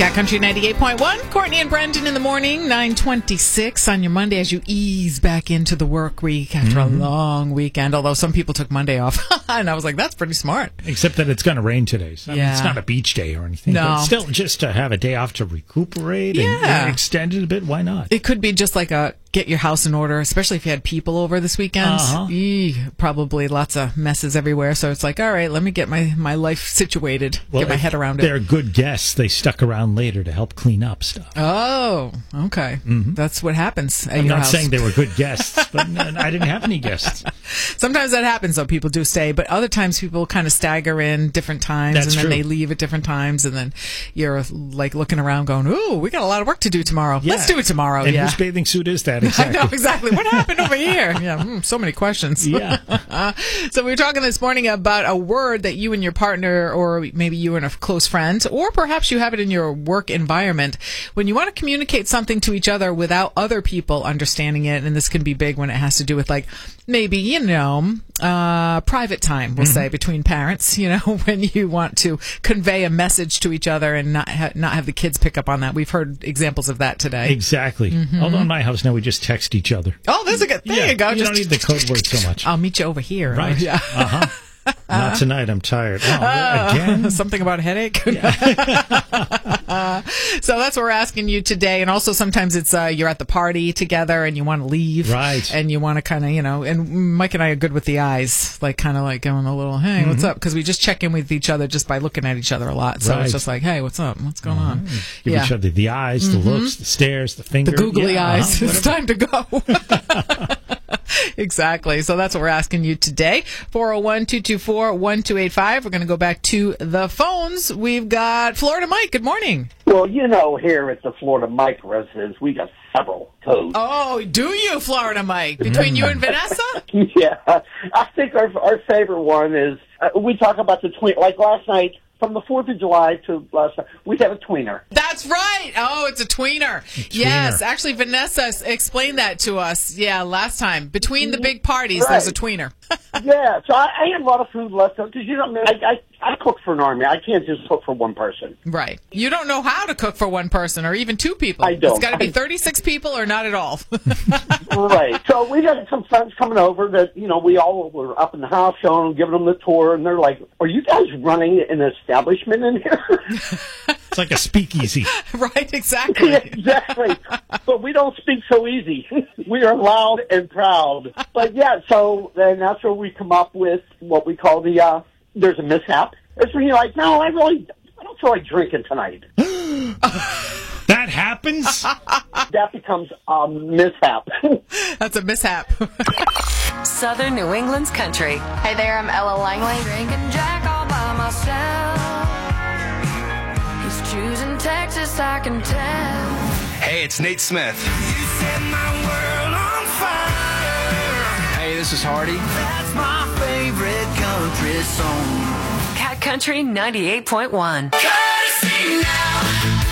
Cat Country 98.1. Courtney and Brendan in the morning, 9:26 on your Monday as you ease back into the work week after a long weekend. Although some people took Monday off. And I was like, that's pretty smart. Except that it's going to rain today. So I mean, it's not a beach day or anything. No. But still, just to have a day off to recuperate and extend it a bit, why not? It could be just like a get your house in order, especially if you had people over this weekend. Probably lots of messes everywhere. So it's like, all right, let me get my life situated, get my head around it. They're good guests. They stuck around later to help clean up stuff. Oh, okay. That's what happens at I'm your not house. saying they were good guests, but I didn't have any guests. Sometimes that happens, though. People do stay, but other times people kind of stagger in different times, That's and then true. they leave at different times, and then you're like looking around going, ooh, we got a lot of work to do tomorrow. Yeah. Let's do it tomorrow. And whose bathing suit is that exactly? I know, exactly. What happened over here? Yeah, so many questions. Yeah. So we were talking this morning about a word that you and your partner, or maybe you and a close friend, or perhaps you have it in your work environment, when you want to communicate something to each other without other people understanding it, and this can be big when it has to do with, like, maybe, private time, we'll say, between parents, when you want to convey a message to each other and not have the kids pick up on that. We've heard examples of that today. Exactly. Although in my house now we just text each other. Oh, there's a good. There you go. You don't need the code word so much. I'll meet you over here. Right. Yeah. Not tonight. I'm tired. Again? Something about a headache? So that's what we're asking you today. And also sometimes it's you're at the party together and you want to leave. Right. And you want to kind of, and Mike and I are good with the eyes, like kind of like going a little, hey, what's up? Because we just check in with each other just by looking at each other a lot. So it's just like, hey, what's up? What's going on? Give each other the eyes, the looks, the stares, the finger. The googly eyes. It's time to go. Exactly. So that's what we're asking you today. 401-224-1285. We're going to go back to the phones. We've got Florida Mike. Good morning. Well, here at the Florida Mike residence, we got several codes. Oh, do you, Florida Mike? Between you and Vanessa? Yeah. I think our favorite one is, we talk about the tween, like last night, from the 4th of July to last night, we have a tweener. That's right. Oh, it's a tweener. Yes, actually, Vanessa explained that to us. Yeah, last time. Between the big parties, there's a tweener. Yeah, so I had a lot of food left over, because, I cook for an army. I can't just cook for one person. Right. You don't know how to cook for one person or even two people. I don't. It's got to be 36 people or not at all. Right. So we got some friends coming over that, we all were up in the house showing them, giving them the tour, and they're like, are you guys running an establishment in here? It's like a speakeasy. Right, exactly. Yeah, exactly. But we don't speak so easy. We are loud and proud. But yeah, so then that's where we come up with what we call there's a mishap. It's when you're like, no, I don't feel like drinking tonight. That happens? That becomes a mishap. That's a mishap. Southern New England's country. Hey there, I'm Ella Langley. Drinking Jack all by myself. He's choosing Texas, I can tell. Hey, it's Nate Smith. You set my world on fire. Hey, this is Hardy. That's my favorite country song. Cat Country 98.1. Courtesy now.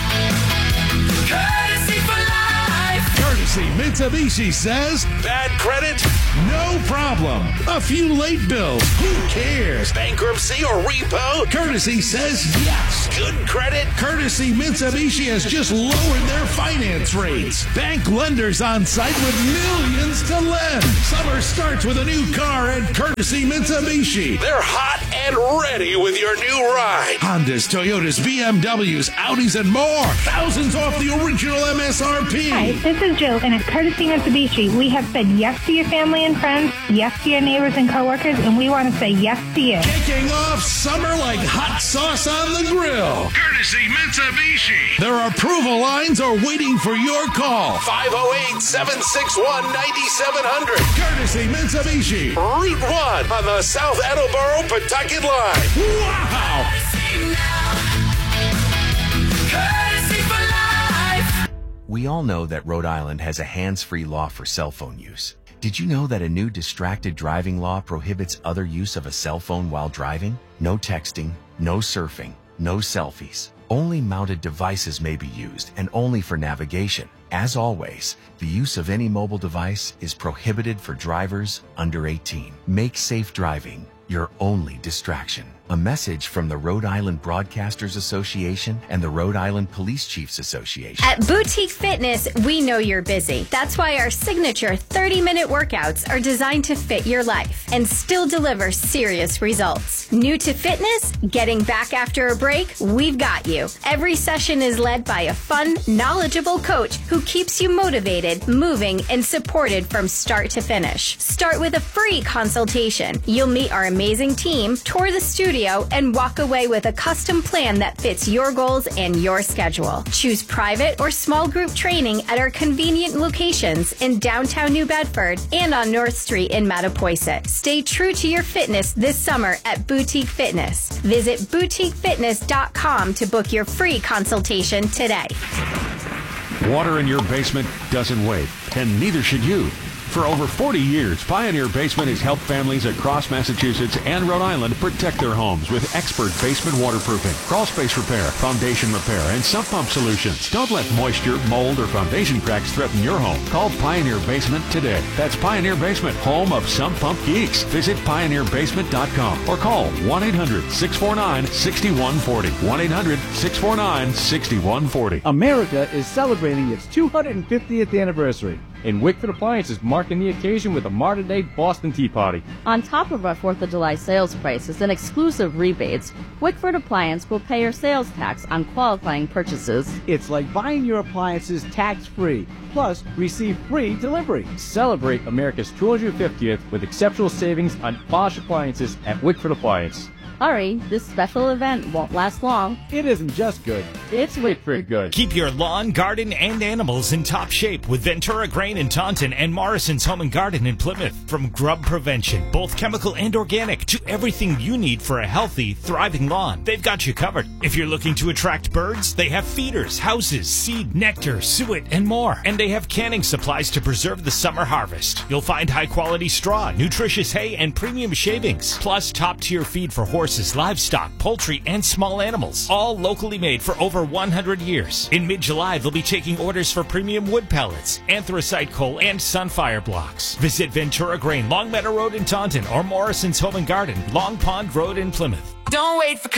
Courtesy for life. Courtesy Mitsubishi says, Bad credit? no problem. A few late bills, who cares? Bankruptcy or repo? Courtesy says yes. Good credit? Courtesy Mitsubishi has just lowered their finance rates. Bank lenders on site with millions to lend. Summer starts with a new car at Courtesy Mitsubishi. They're hot and ready with your new ride. Hondas, Toyotas, BMWs, Audis, and more. Thousands off the original MSRP. Hi, this is Jill, and at Courtesy Mitsubishi, we have said yes to your family and friends, yes to your neighbors and coworkers, and we want to say yes to you. Kicking off summer like hot sauce on the grill. Courtesy Mitsubishi. Their approval lines are waiting for your call. 508-761-9700. Courtesy Mitsubishi. Route 1 on the South Attleboro Pawtucket line. Wow! Courtesy for life. We all know that Rhode Island has a hands-free law for cell phone use. Did you know that a new distracted driving law prohibits other use of a cell phone while driving? No texting, no surfing, no selfies. Only mounted devices may be used and only for navigation. As always, the use of any mobile device is prohibited for drivers under 18. Make safe driving your only distraction. A message from the Rhode Island Broadcasters Association and the Rhode Island Police Chiefs Association. At Boutique Fitness, we know you're busy. That's why our signature 30-minute workouts are designed to fit your life and still deliver serious results. New to fitness? Getting back after a break? We've got you. Every session is led by a fun, knowledgeable coach who keeps you motivated, moving, and supported from start to finish. Start with a free consultation. You'll meet our amazing team, tour the studio, and walk away with a custom plan that fits your goals and your schedule. Choose private or small group training at our convenient locations in downtown New Bedford and on North Street in Mattapoisett. Stay true to your fitness this summer at Boutique Fitness. Visit boutiquefitness.com to book your free consultation today. Water in your basement doesn't wait, and neither should you. For over 40 years, Pioneer Basement has helped families across Massachusetts and Rhode Island protect their homes with expert basement waterproofing, crawl space repair, foundation repair, and sump pump solutions. Don't let moisture, mold, or foundation cracks threaten your home. Call Pioneer Basement today. That's Pioneer Basement, home of sump pump geeks. Visit pioneerbasement.com or call 1-800-649-6140. 1-800-649-6140. America is celebrating its 250th anniversary. And Wickford Appliance is marking the occasion with a modern-day Boston Tea Party. On top of our 4th of July sales prices and exclusive rebates, Wickford Appliance will pay your sales tax on qualifying purchases. It's like buying your appliances tax-free, plus receive free delivery. Celebrate America's 250th with exceptional savings on Bosch appliances at Wickford Appliance. Hurry, this special event won't last long. It isn't just good, it's Wickford good. Keep your lawn, garden, and animals in top shape with Ventura Grain in Taunton and Morrison's Home and Garden in Plymouth. From grub prevention, both chemical and organic, to everything you need for a healthy, thriving lawn, they've got you covered. If you're looking to attract birds, they have feeders, houses, seed, nectar, suet, and more. And they have canning supplies to preserve the summer harvest. You'll find high-quality straw, nutritious hay, and premium shavings, plus top-tier feed for horses, livestock, poultry, and small animals, all locally made for over 100 years. In mid-July, they'll be taking orders for premium wood pellets, anthracite coal, and sunfire blocks. Visit Ventura Grain, Long Meadow Road in Taunton, or Morrison's Home and Garden, Long Pond Road in Plymouth. Don't wait for